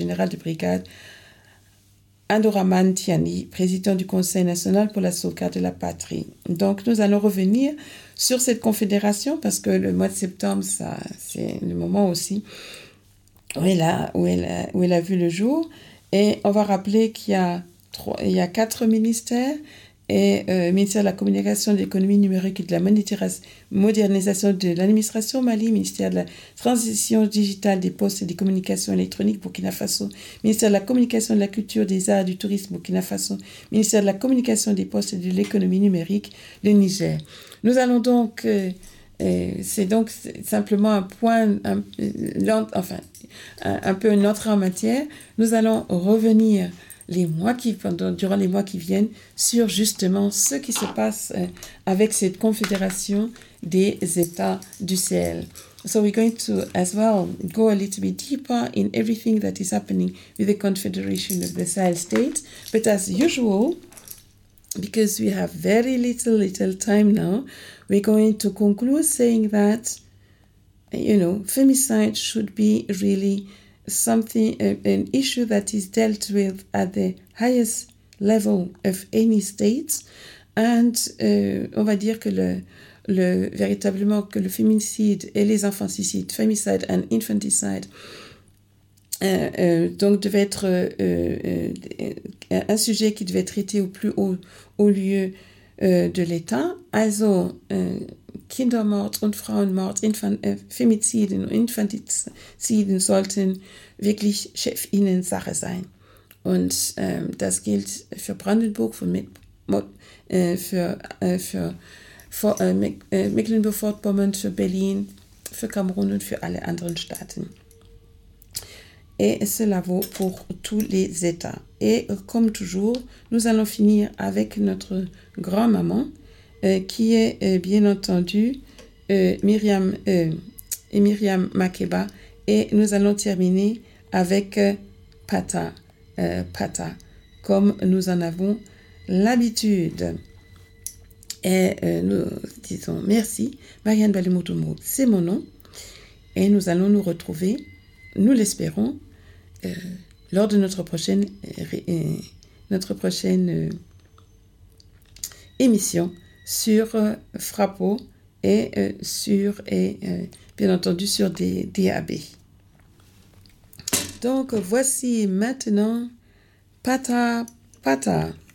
général de brigade, Andoraman Tiani, président du Conseil national pour la sauvegarde de la patrie. Donc, nous allons revenir sur cette confédération parce que le mois de septembre, c'est le moment aussi où elle a vu le jour. Et on va rappeler qu'il y a 4 ministères, et ministère de la communication, de l'économie numérique et de la modernisation de l'administration Mali, ministère de la transition digitale des postes et des communications électroniques Burkina Faso, ministère de la communication, de la culture, des arts et du tourisme Burkina Faso, ministère de la communication des postes et de l'économie numérique le Niger. Nous allons donc, c'est donc simplement un point, un peu une entrée en matière. Nous allons revenir durant les mois qui viennent sur justement ce qui se passe avec cette confédération des États du Sahel. So we're going to as well go a little bit deeper in everything that is happening with the Confederation of the Sahel States. But as usual, because we have very little time now, we're going to conclude saying that, femicide should be really something, an issue that is dealt with at the highest level of any state. And on va dire que véritablement que le féminicide et les infanticide, femicide and infanticide, donc devait être un sujet qui devait être traité au plus haut lieu de l'État. Also Kindermord und Frauenmord, Femiziden und Infantiziden sollten wirklich Chefinnen-Sache sein. Und das gilt für Brandenburg, für Mecklenburg-Vorpommern, für Berlin, für Kamerun und für alle anderen Staaten. Et cela vaut pour tous les États. Et comme toujours, nous allons finir avec notre grand-maman, qui est bien entendu Myriam Makeba. Et nous allons terminer avec Pata, comme nous en avons l'habitude. Et nous disons merci. Marianne Balimoutoumou, c'est mon nom. Et nous allons nous retrouver, nous l'espérons, lors de notre prochaine émission sur Frappo et bien entendu sur des DAB. Donc voici maintenant Pata.